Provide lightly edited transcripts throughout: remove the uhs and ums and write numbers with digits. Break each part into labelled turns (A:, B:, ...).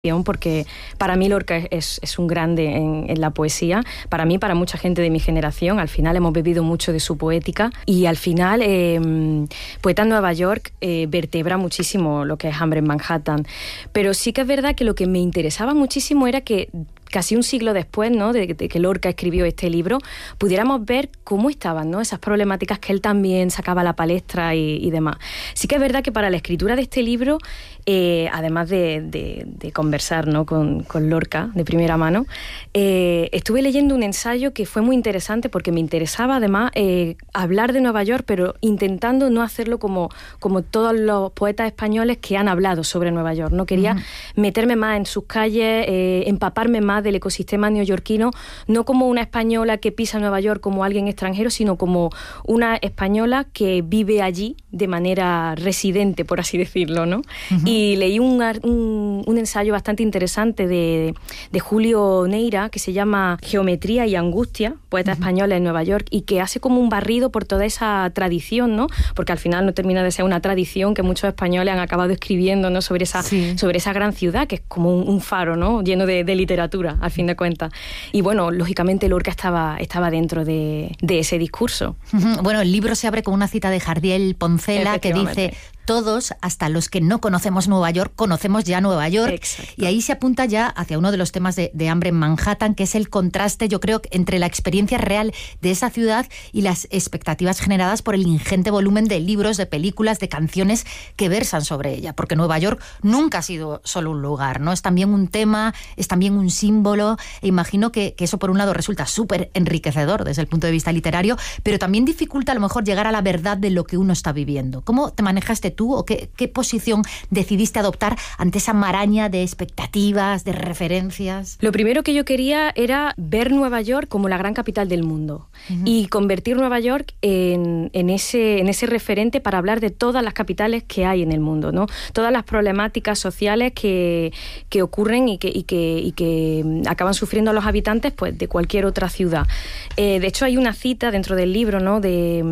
A: porque para mí Lorca es un grande en la poesía, para mí, para mucha gente de mi generación. Al final hemos bebido mucho de su poética y al final Poeta en Nueva York vertebra muchísimo lo que es Hambre en Manhattan, pero sí que es verdad que lo que me interesaba muchísimo era que casi un siglo después, ¿no?, de que Lorca escribió este libro, pudiéramos ver cómo estaban, ¿no?, esas problemáticas que él también sacaba a la palestra y demás. Sí que es verdad que para la escritura de este libro, además de conversar, ¿no?, con Lorca de primera mano, estuve leyendo un ensayo que fue muy interesante porque me interesaba además hablar de Nueva York, pero intentando no hacerlo como todos los poetas españoles que han hablado sobre Nueva York. No quería meterme más en sus calles, empaparme más del ecosistema neoyorquino, no como una española que pisa Nueva York como alguien extranjero, sino como una española que vive allí de manera residente, por así decirlo, ¿no? Y leí un ensayo bastante interesante de Julio Neira, que se llama Geometría y Angustia, poeta española en Nueva York, y que hace como un barrido por toda esa tradición, ¿no? Porque al final no termina de ser una tradición que muchos españoles han acabado escribiendo, ¿no?, sobre esa gran ciudad, que es como un faro, ¿no?, lleno de literatura, al fin de cuentas. Y bueno, lógicamente Lorca estaba dentro de ese discurso.
B: Bueno, el libro se abre con una cita de Jardiel Poncela que dice: todos, hasta los que no conocemos Nueva York, conocemos ya Nueva York.
A: Exacto.
B: Y ahí se apunta ya hacia uno de los temas de Hambre en Manhattan, que es el contraste, yo creo, entre la experiencia real de esa ciudad y las expectativas generadas por el ingente volumen de libros, de películas, de canciones que versan sobre ella. Porque Nueva York nunca ha sido solo un lugar, ¿no? Es también un tema, es también un símbolo, e imagino que eso por un lado resulta súper enriquecedor desde el punto de vista literario, pero también dificulta a lo mejor llegar a la verdad de lo que uno está viviendo. ¿Cómo te manejaste tú o qué posición decidiste adoptar ante esa maraña de expectativas, de referencias?
A: Lo primero que yo quería era ver Nueva York como la gran capital del mundo y convertir Nueva York en ese referente para hablar de todas las capitales que hay en el mundo, ¿no? Todas las problemáticas sociales que ocurren y que acaban sufriendo a los habitantes, pues, de cualquier otra ciudad. De hecho, hay una cita dentro del libro, ¿no?,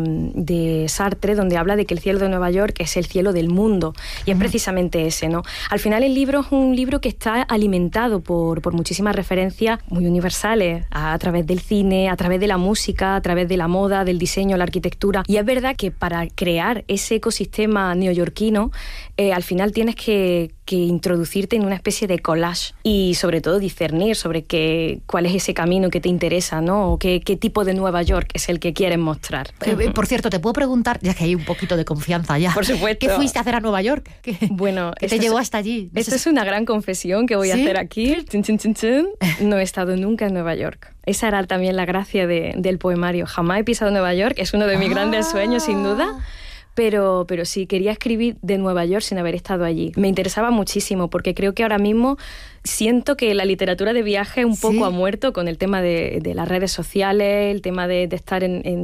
A: de Sartre, donde habla de que el cielo de Nueva York es el cielo del mundo, y es precisamente ese, ¿no? Al final el libro es un libro que está alimentado por muchísimas referencias muy universales, a través del cine, a través de la música, a través de la moda, del diseño, la arquitectura, y es verdad que para crear ese ecosistema neoyorquino, al final tienes que introducirte en una especie de collage y sobre todo discernir sobre cuál es ese camino que te interesa, ¿no? O qué tipo de Nueva York es el que quieres mostrar.
B: Por cierto, te puedo preguntar, ya que hay un poquito de confianza ya.
A: Por supuesto.
B: ¿Qué fuiste a hacer a Nueva York?
A: Bueno,
B: ¿Qué te llevó hasta allí?
A: Esta es una gran confesión que voy a hacer aquí. No he estado nunca en Nueva York. Esa era también la gracia del poemario. Jamás he pisado Nueva York, es uno de mis grandes sueños, sin duda. Pero sí, quería escribir de Nueva York sin haber estado allí. Me interesaba muchísimo porque creo que ahora mismo siento que la literatura de viaje un poco ha muerto con el tema de las redes sociales, el tema de estar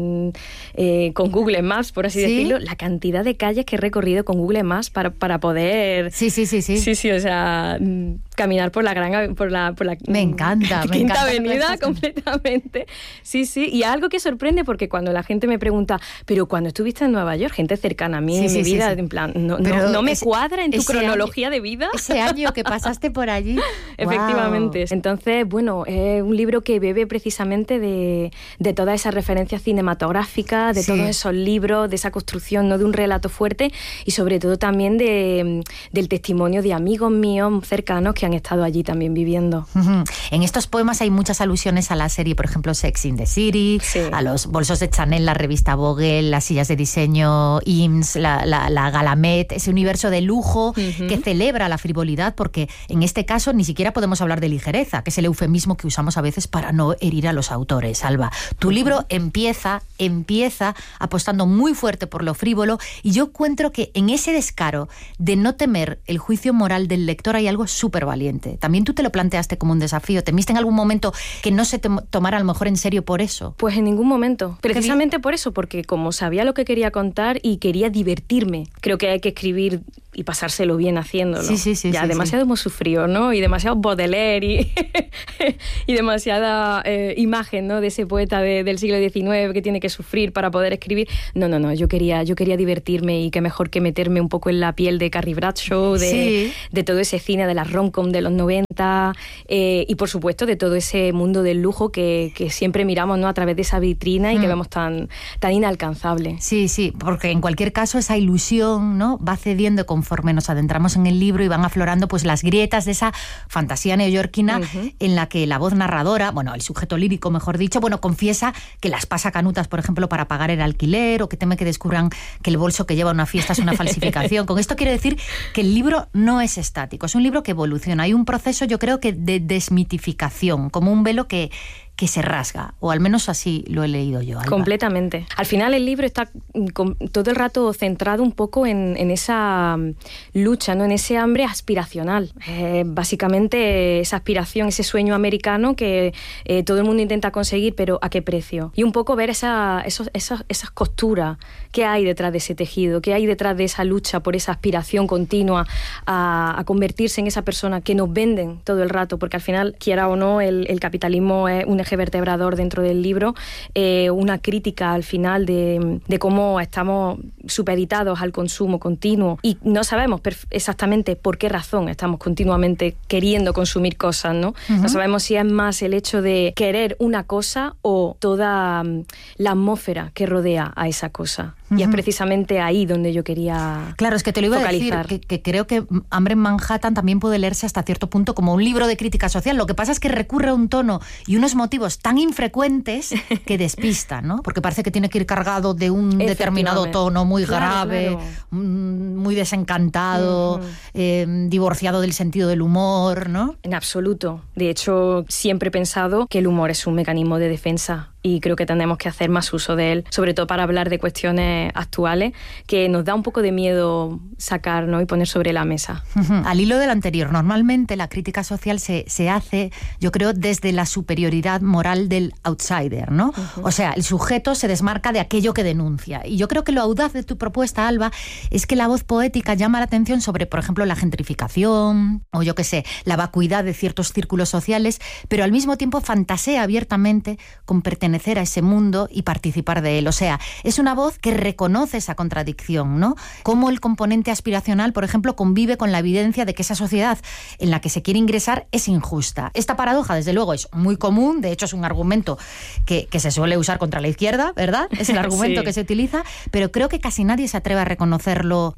A: con Google Maps, por así decirlo. La cantidad de calles que he recorrido con Google Maps para poder...
B: Sí,
A: o sea, caminar por la
B: me encanta
A: Quinta Avenida completamente. Sí, y algo que sorprende porque cuando la gente me pregunta, pero cuando estuviste en Nueva York, gente cercana a mí en mi vida, en plan, no me cuadra en tu cronología de vida.
B: Ese año que pasaste por allí.
A: Efectivamente. Wow. Entonces, bueno, es un libro que bebe precisamente de todas esas referencias cinematográficas, de todos esos libros, de esa construcción, ¿no?, de un relato fuerte y sobre todo también del testimonio de amigos míos cercanos que han estado allí también viviendo.
B: En estos poemas hay muchas alusiones a la serie, por ejemplo, Sex in the City, a los bolsos de Chanel, la revista Vogue, las sillas de diseño IMSS, la Galamet, ese universo de lujo que celebra la frivolidad, porque en este caso ni siquiera podemos hablar de ligereza, que es el eufemismo que usamos a veces para no herir a los autores. Alba, tu libro empieza apostando muy fuerte por lo frívolo, y yo encuentro que en ese descaro de no temer el juicio moral del lector hay algo súper valiente. También tú te lo planteaste como un desafío. ¿Temiste en algún momento que no se te tomara a lo mejor en serio por eso?
A: Pues en ningún momento. Precisamente por eso, porque como sabía lo que quería contar y quería divertirme. Creo que hay que escribir y pasárselo bien haciéndolo.
B: Sí,
A: ya demasiado hemos sufrido, ¿no? Y demasiado Baudelaire y demasiada imagen, ¿no? De ese poeta del siglo XIX que tiene que sufrir para poder escribir. No, yo quería divertirme, y qué mejor que meterme un poco en la piel de Carrie Bradshaw, de todo ese cine de la rom-com de los 90, y por supuesto de todo ese mundo del lujo que siempre miramos, ¿no? A través de esa vitrina y que vemos tan inalcanzable.
B: Sí, porque en cualquier caso esa ilusión, ¿no? Va cediendo conforme nos adentramos en el libro y van aflorando pues las grietas de esa fantasía neoyorquina en la que la voz narradora, bueno, el sujeto lírico mejor dicho, bueno, confiesa que las pasa canutas, por ejemplo, para pagar el alquiler, o que teme que descubran que el bolso que lleva a una fiesta es una falsificación. Con esto quiero decir que el libro no es estático, es un libro que evoluciona. Hay un proceso, yo creo que de desmitificación, como un velo que se rasga, o al menos así lo he leído yo, Alba.
A: Completamente. Al final el libro está todo el rato centrado un poco en esa lucha, ¿no? En ese hambre aspiracional. Básicamente esa aspiración, ese sueño americano que todo el mundo intenta conseguir, pero ¿a qué precio? Y un poco ver esas costuras que hay detrás de ese tejido, que hay detrás de esa lucha por esa aspiración continua a convertirse en esa persona que nos venden todo el rato, porque al final, quiera o no, el capitalismo es un eje vertebrador dentro del libro, una crítica al final de cómo estamos supeditados al consumo continuo y no sabemos exactamente por qué razón estamos continuamente queriendo consumir cosas, ¿no? No sabemos si es más el hecho de querer una cosa o toda la atmósfera que rodea a esa cosa. Y es precisamente ahí donde yo quería
B: Claro, es que te lo iba
A: focalizar.
B: A decir, que creo que Hambre en Manhattan también puede leerse hasta cierto punto como un libro de crítica social. Lo que pasa es que recurre a un tono y unos motivos tan infrecuentes que despistan, ¿no? Porque parece que tiene que ir cargado de un determinado tono muy grave, muy desencantado, divorciado del sentido del humor, ¿no?
A: En absoluto. De hecho, siempre he pensado que el humor es un mecanismo de defensa y creo que tenemos que hacer más uso de él, sobre todo para hablar de cuestiones actuales que nos da un poco de miedo sacar, ¿no? Y poner sobre la mesa.
B: Al hilo del anterior, normalmente la crítica social se hace, yo creo, desde la superioridad moral del outsider, ¿no? O sea, el sujeto se desmarca de aquello que denuncia. Y yo creo que lo audaz de tu propuesta, Alba, es que la voz poética llama la atención sobre, por ejemplo, la gentrificación o, yo qué sé, la vacuidad de ciertos círculos sociales, pero al mismo tiempo fantasea abiertamente con pertenecer a ese mundo y participar de él. O sea, es una voz que reconoce esa contradicción, ¿no? Cómo el componente aspiracional, por ejemplo, convive con la evidencia de que esa sociedad en la que se quiere ingresar es injusta. Esta paradoja, desde luego, es muy común, de hecho es un argumento que se suele usar contra la izquierda, ¿verdad? Es el argumento que se utiliza, pero creo que casi nadie se atreve a reconocerlo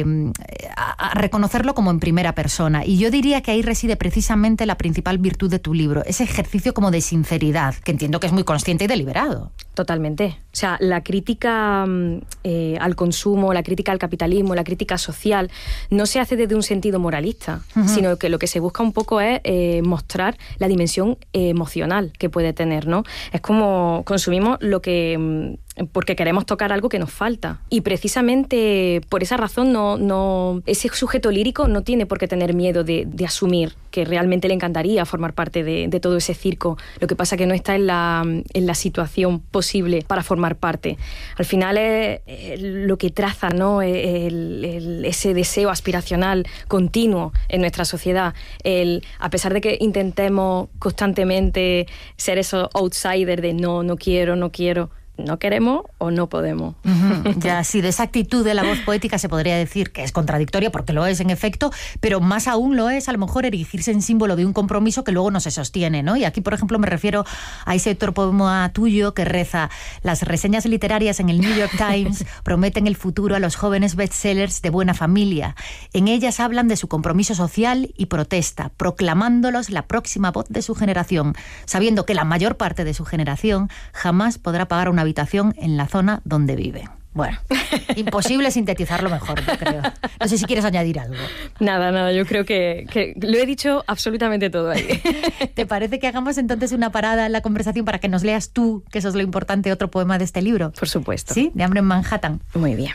B: como en primera persona. Y yo diría que ahí reside precisamente la principal virtud de tu libro, ese ejercicio como de sinceridad, que entiendo que es muy consciente y deliberado.
A: Totalmente. O sea, la crítica al consumo, la crítica al capitalismo, la crítica social, no se hace desde un sentido moralista, sino que lo que se busca un poco es mostrar la dimensión emocional que puede tener, ¿no? Es como consumimos lo que porque queremos tocar algo que nos falta. Y precisamente por esa razón ese sujeto lírico no tiene por qué tener miedo de asumir que realmente le encantaría formar parte de todo ese circo. Lo que pasa es que no está en la situación posible para formar parte. Al final es lo que traza, ¿no? Ese deseo aspiracional continuo en nuestra sociedad. A pesar de que intentemos constantemente ser esos outsiders de no quiero, no queremos o no podemos.
B: Ya, sí, de esa actitud de la voz poética se podría decir que es contradictoria, porque lo es en efecto, pero más aún lo es a lo mejor erigirse en símbolo de un compromiso que luego no se sostiene, ¿no? Y aquí, por ejemplo, me refiero a ese otro poema tuyo que reza: las reseñas literarias en el New York Times prometen el futuro a los jóvenes bestsellers de buena familia. En ellas hablan de su compromiso social y protesta, proclamándolos la próxima voz de su generación, sabiendo que la mayor parte de su generación jamás podrá pagar una habitación en la zona donde vive. Bueno, imposible sintetizarlo mejor, yo creo. No sé si quieres añadir algo.
A: Nada, yo creo que lo he dicho absolutamente todo ahí.
B: ¿Te parece que hagamos entonces una parada en la conversación para que nos leas tú, que eso es lo importante, otro poema de este libro?
A: Por supuesto.
B: ¿Sí? De Hambre en Manhattan.
A: Muy bien.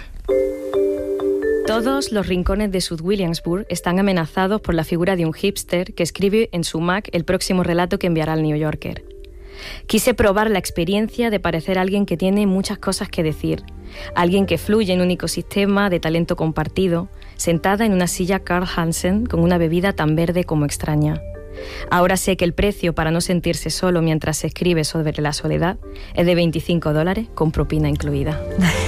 A: Todos los rincones de South Williamsburg están amenazados por la figura de un hipster que escribe en su Mac el próximo relato que enviará al New Yorker. Quise probar la experiencia de parecer alguien que tiene muchas cosas que decir, alguien que fluye en un ecosistema de talento compartido, sentada en una silla Carl Hansen con una bebida tan verde como extraña. Ahora sé que el precio para no sentirse solo mientras se escribe sobre la soledad es de $25, con propina incluida.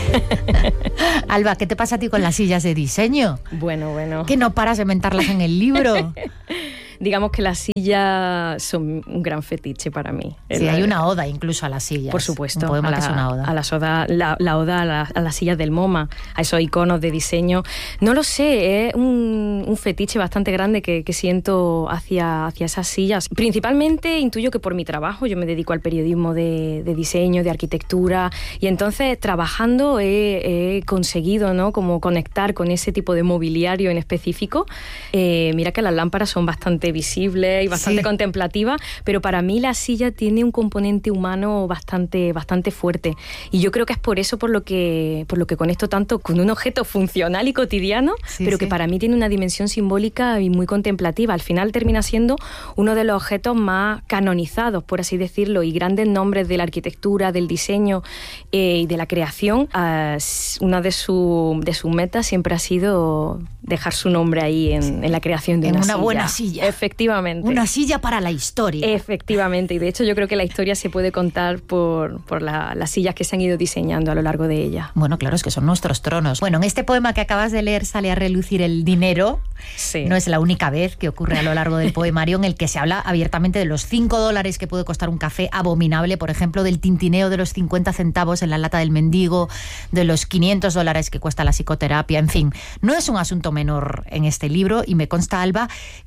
B: Alba, ¿qué te pasa a ti con las sillas de diseño?
A: Bueno.
B: ¿Que no paras de mentarlas en el libro?
A: Digamos que las sillas son un gran fetiche para mí.
B: Sí, hay una oda incluso a las sillas.
A: Por supuesto.
B: Un poema que es una oda.
A: La oda a las sillas del MoMA, a esos iconos de diseño. No lo sé, es un fetiche bastante grande que siento hacia esas sillas. Principalmente intuyo que por mi trabajo, yo me dedico al periodismo de diseño, de arquitectura, y entonces trabajando he conseguido, ¿no?, como conectar con ese tipo de mobiliario en específico. Mira que las lámparas son bastante visible y bastante contemplativa, pero para mí la silla tiene un componente humano bastante fuerte, y yo creo que es por eso por lo que conecto tanto con un objeto funcional y cotidiano, pero que para mí tiene una dimensión simbólica y muy contemplativa. Al final termina siendo uno de los objetos más canonizados, por así decirlo, y grandes nombres de la arquitectura, del diseño y de la creación. Una de sus metas siempre ha sido dejar su nombre ahí en la creación de una silla.
B: Buena silla.
A: Efectivamente.
B: Una silla para la historia.
A: Efectivamente, y de hecho yo creo que la historia se puede contar por las sillas que se han ido diseñando a lo largo de ella.
B: Bueno, claro, es que son nuestros tronos. Bueno, en este poema que acabas de leer sale a relucir el dinero.
A: Sí.
B: No es la única vez que ocurre a lo largo del poemario en el que se habla abiertamente de los $5 que puede costar un café abominable, por ejemplo, del tintineo de los 50 centavos en la lata del mendigo, de los $500 que cuesta la psicoterapia, en fin. No es un asunto menor en este libro, y me consta, Alba,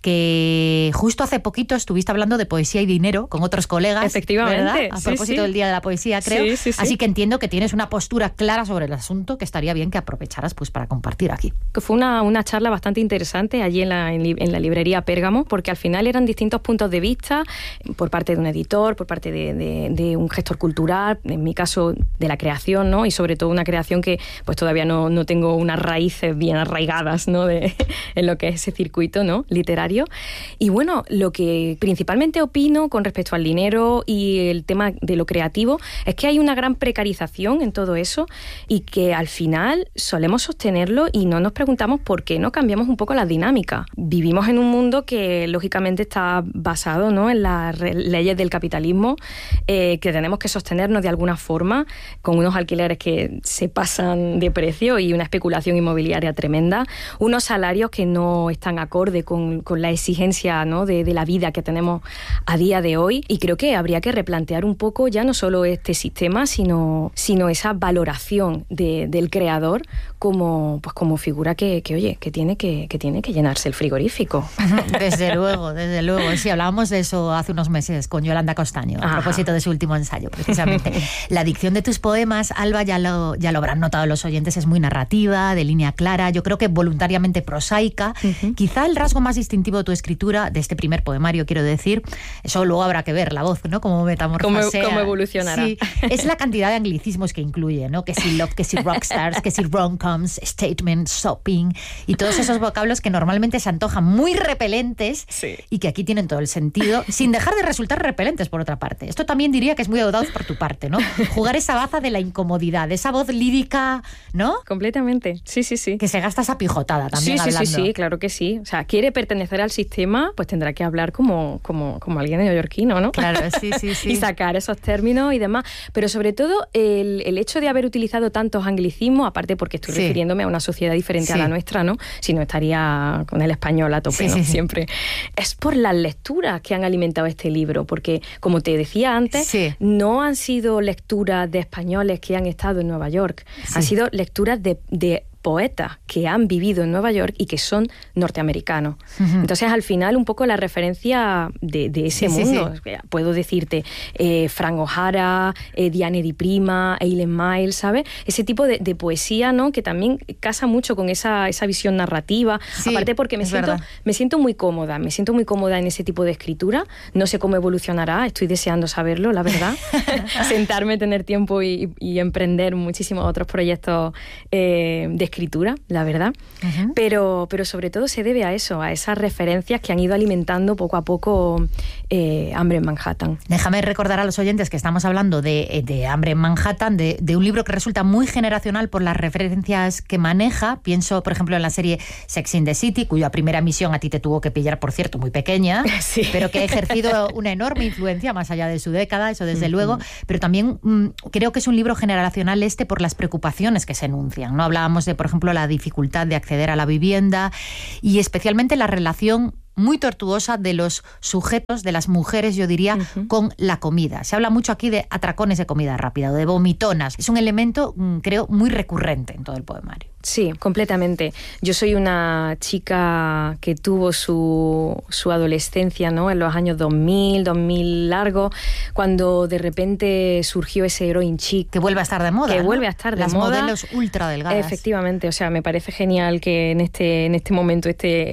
B: que justo hace poquito estuviste hablando de poesía y dinero con otros colegas.
A: Efectivamente.
B: ¿Verdad? A propósito del Día de la Poesía, creo. Sí. Así que entiendo que tienes una postura clara sobre el asunto que estaría bien que aprovecharas pues para compartir aquí.
A: Que fue una charla bastante interesante allí en la librería Pérgamo, porque al final eran distintos puntos de vista por parte de un editor, por parte de un gestor cultural, en mi caso de la creación, ¿no? Y sobre todo una creación que pues todavía no tengo unas raíces bien arraigadas, ¿no?, en lo que es ese circuito, ¿no?, literario. Y bueno, lo que principalmente opino con respecto al dinero y el tema de lo creativo es que hay una gran precarización en todo eso, y que al final solemos sostenerlo y no nos preguntamos por qué no cambiamos un poco la dinámica. Vivimos en un mundo que lógicamente está basado, ¿no?, en las leyes del capitalismo, que tenemos que sostenernos de alguna forma con unos alquileres que se pasan de precio y una especulación inmobiliaria tremenda, unos salarios que no están acorde con la exigencia, ¿no?, de la vida que tenemos a día de hoy. Y creo que habría que replantear un poco ya no solo este sistema, sino esa valoración del creador como figura que tiene que llenarse el frigorífico.
B: Desde luego. Sí, hablábamos de eso hace unos meses con Yolanda Costaño, a propósito de su último ensayo, precisamente. La dicción de tus poemas, Alba, ya lo habrán notado los oyentes, es muy narrativa, de línea clara, yo creo que voluntariamente prosaica. Quizá el rasgo más distintivo de tu escritura, de este primer poemario, quiero decir, eso luego habrá que ver, la voz, ¿no?, cómo metamorfosea.
A: Cómo evolucionará.
B: Sí, es la cantidad de anglicismos que incluye, ¿no? Que si love, que si rockstars, que si rom-coms, statement, shopping, y todos esos vocablos que normalmente se antojan muy repelentes, y que aquí tienen todo el sentido, sin dejar de resultar repelentes, por otra parte. Esto también diría que es muy audaz por tu parte, ¿no? Jugar esa baza de la incomodidad, esa voz lírica, ¿no?
A: Completamente, sí.
B: Que se gasta esa pijotada también hablando.
A: Sí, claro que sí. O sea, quiere pertenecer al sistema, pues tendrá que hablar como alguien neoyorquino, ¿no?
B: Claro, sí.
A: Y sacar esos términos y demás. Pero sobre todo el hecho de haber utilizado tantos anglicismos, aparte porque estoy refiriéndome a una sociedad diferente a la nuestra, ¿no? Si no estaría con el español a tope, ¿no? Siempre. Es por las lecturas que han alimentado este libro, porque como te decía antes, no han sido lecturas de españoles que han estado en Nueva York, han sido lecturas de poetas que han vivido en Nueva York y que son norteamericanos. Entonces, al final, un poco la referencia de ese mundo. Puedo decirte Frank O'Hara, Diane di Prima, Eileen Myles, ¿sabes? Ese tipo de poesía, ¿no?, que también casa mucho con esa visión narrativa. Aparte porque me siento muy cómoda. Me siento muy cómoda en ese tipo de escritura. No sé cómo evolucionará. Estoy deseando saberlo, la verdad. Sentarme, tener tiempo y emprender muchísimos otros proyectos de escritura escritura, la verdad, pero sobre todo se debe a eso, a esas referencias que han ido alimentando poco a poco Hambre en Manhattan.
B: Déjame recordar a los oyentes que estamos hablando de Hambre en Manhattan, de un libro que resulta muy generacional por las referencias que maneja. Pienso, por ejemplo, en la serie Sex and the City, cuya primera emisión a ti te tuvo que pillar, por cierto, muy pequeña, sí, pero que ha ejercido una enorme influencia más allá de su década, eso desde luego, pero también creo que es un libro generacional por las preocupaciones que se enuncian, ¿no? Hablábamos de, por ejemplo, la dificultad de acceder a la vivienda y especialmente la relación muy tortuosa de los sujetos, de las mujeres, yo diría, con la comida. Se habla mucho aquí de atracones de comida rápida o de vomitonas. Es un elemento, creo, muy recurrente en todo el poemario.
A: Sí, completamente. Yo soy una chica que tuvo su adolescencia, ¿no?, en los años 2000 largo, cuando de repente surgió ese heroin chic.
B: Que vuelve a estar de moda,
A: Que
B: ¿no?
A: vuelve a estar de
B: Las
A: moda.
B: Las modelos ultra delgadas.
A: Efectivamente, o sea, me parece genial que en este momento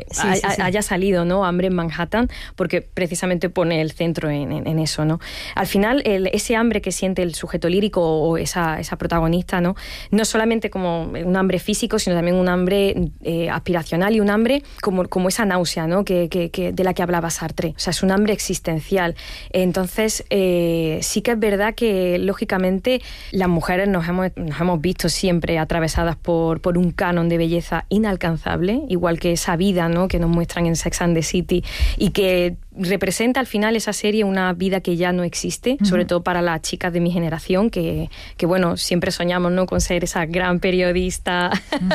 A: haya salido, ¿no?, Hambre en Manhattan, porque precisamente pone el centro en eso, ¿no? Al final, ese hambre que siente el sujeto lírico o esa protagonista, ¿no?, no solamente como un hambre físico, sino también un hambre aspiracional y un hambre como esa náusea, ¿no?, de la que hablaba Sartre. O sea, es un hambre existencial. Entonces, sí que es verdad que, lógicamente, las mujeres nos hemos visto siempre atravesadas por un canon de belleza inalcanzable, igual que esa vida, ¿no?, que nos muestran en Sex and the City, y que representa al final esa serie una vida que ya no existe, sobre todo para las chicas de mi generación, que bueno, siempre soñamos, ¿no?, con ser esa gran periodista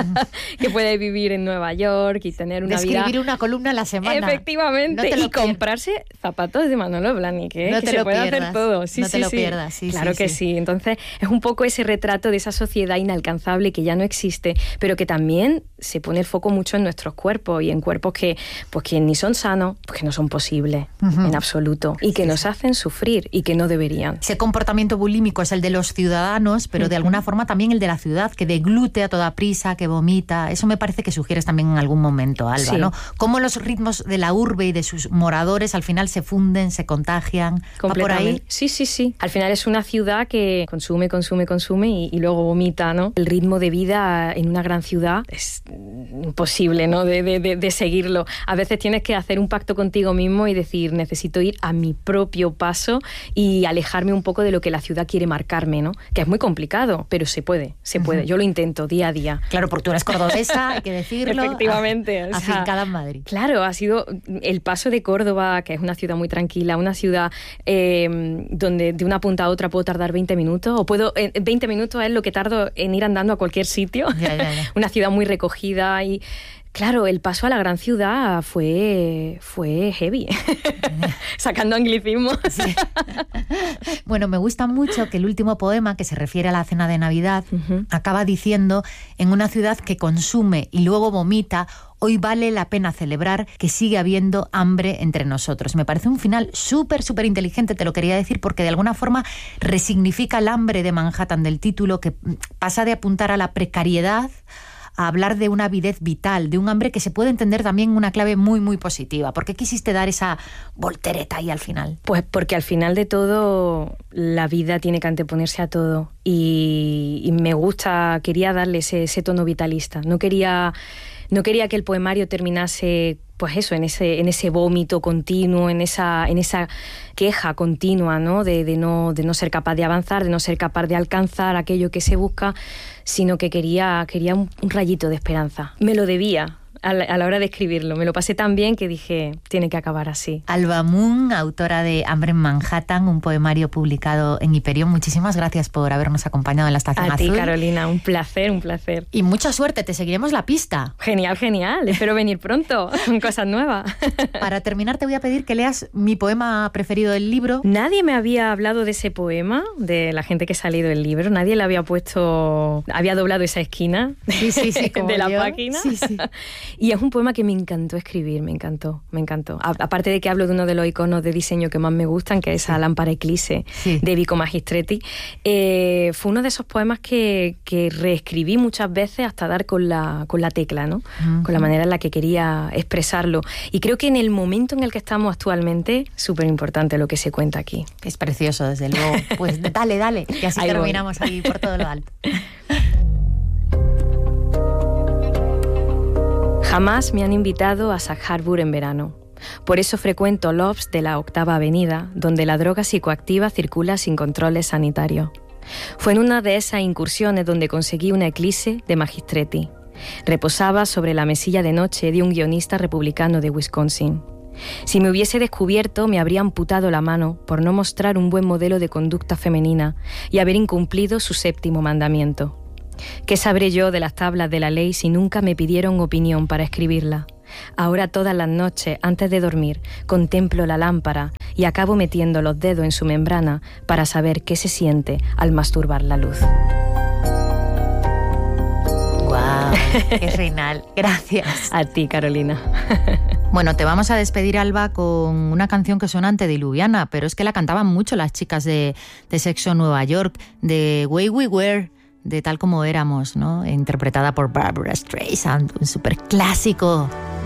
A: que puede vivir en Nueva York y tener una vida...
B: Escribir una columna a la semana.
A: Efectivamente, y comprarse zapatos de Manolo Blahnik,
B: no
A: que se puede hacer todo. Sí,
B: no te lo pierdas. Sí,
A: claro que sí. Entonces, es un poco ese retrato de esa sociedad inalcanzable que ya no existe, pero que también se pone el foco mucho en nuestros cuerpos y en cuerpos que ni son sanos, pues que no son posibles en absoluto, y que nos hacen sufrir y que no deberían.
B: Ese comportamiento bulímico es el de los ciudadanos, pero de alguna forma también el de la ciudad, que deglute a toda prisa, que vomita. Eso me parece que sugieres también en algún momento, Alba, ¿no? Cómo los ritmos de la urbe y de sus moradores al final se funden, se contagian. ¿Va por ahí?
A: Sí. Al final es una ciudad que consume y luego vomita, ¿no? El ritmo de vida en una gran ciudad es imposible, ¿no?, de seguirlo. A veces tienes que hacer un pacto contigo mismo y decir, necesito ir a mi propio paso y alejarme un poco de lo que la ciudad quiere marcarme, ¿no? Que es muy complicado, pero se puede. Yo lo intento día a día.
B: Claro, porque tú eres cordobesa, hay que decirlo.
A: Efectivamente.
B: Afincada en Madrid.
A: Claro, ha sido el paso de Córdoba, que es una ciudad muy tranquila, una ciudad donde de una punta a otra puedo tardar 20 minutos, 20 minutos es lo que tardo en ir andando a cualquier sitio. Ya. Una ciudad muy recogida y... Claro, el paso a la gran ciudad fue heavy, sacando anglicismo. Sí.
B: Bueno, me gusta mucho que el último poema, que se refiere a la cena de Navidad, acaba diciendo: en una ciudad que consume y luego vomita, hoy vale la pena celebrar que sigue habiendo hambre entre nosotros. Me parece un final súper inteligente, te lo quería decir, porque de alguna forma resignifica el hambre de Manhattan del título, que pasa de apuntar a la precariedad a hablar de una avidez vital, de un hambre que se puede entender también en una clave muy positiva. ¿Por qué quisiste dar esa voltereta ahí al final?
A: Pues porque al final de todo la vida tiene que anteponerse a todo y quería darle ese tono vitalista. No quería que el poemario terminase, pues eso, en ese vómito continuo, en esa queja continua, ¿no? De no ser capaz de avanzar, de no ser capaz de alcanzar aquello que se busca, sino que quería un rayito de esperanza. Me lo debía a la hora de escribirlo. Me lo pasé tan bien que dije, tiene que acabar así.
B: Alba Moon, autora de Hambre en Manhattan, un poemario publicado en Hiperión. Muchísimas gracias por habernos acompañado en la Estación Azul.
A: A ti, Carolina, un placer.
B: Y mucha suerte, te seguiremos la pista.
A: Genial. Espero venir pronto con cosas nuevas.
B: Para terminar, te voy a pedir que leas mi poema preferido del libro.
A: Nadie me había hablado de ese poema, de la gente que ha salido del libro. Nadie le había doblado esa esquina de la página. Sí. Y es un poema que me encantó escribir, me encantó. Aparte de que hablo de uno de los iconos de diseño que más me gustan, que es esa lámpara Eclipse de Vico Magistretti, fue uno de esos poemas que reescribí muchas veces hasta dar con la tecla, ¿no? Con la manera en la que quería expresarlo. Y creo que en el momento en el que estamos actualmente, súper importante lo que se cuenta aquí.
B: Es precioso, desde luego. Pues dale, y así ahí terminamos ahí por todo lo alto.
A: Jamás me han invitado a Sag Harbor en verano. Por eso frecuento Loves de la 8ª Avenida, donde la droga psicoactiva circula sin controles sanitarios. Fue en una de esas incursiones donde conseguí una eclipse de Magistretti. Reposaba sobre la mesilla de noche de un guionista republicano de Wisconsin. Si me hubiese descubierto, me habría amputado la mano por no mostrar un buen modelo de conducta femenina y haber incumplido su 7º mandamiento. ¿Qué sabré yo de las tablas de la ley si nunca me pidieron opinión para escribirla? Ahora todas las noches, antes de dormir, contemplo la lámpara y acabo metiendo los dedos en su membrana para saber qué se siente al masturbar la luz.
B: ¡Guau! ¡Qué reinal! Gracias.
A: A ti, Carolina.
B: Bueno, te vamos a despedir, Alba, con una canción que suena antediluviana, pero es que la cantaban mucho las chicas de Sexo Nueva York, de Way We Were, de Tal Como Éramos, ¿no? Interpretada por Barbra Streisand, un súper clásico.